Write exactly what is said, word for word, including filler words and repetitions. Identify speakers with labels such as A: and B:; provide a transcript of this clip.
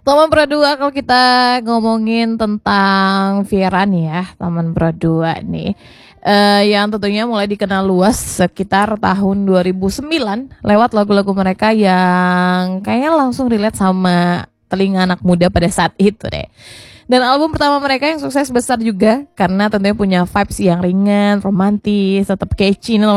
A: Taman Berdua, kalau kita ngomongin tentang Viera nih ya, Taman Berdua nih, eh, yang tentunya mulai dikenal luas sekitar tahun dua ribu sembilan lewat lagu-lagu mereka yang kayaknya langsung relate sama telinga anak muda pada saat itu deh. Dan album pertama mereka yang sukses besar juga karena tentunya punya vibes yang ringan, romantis, tetap catchy.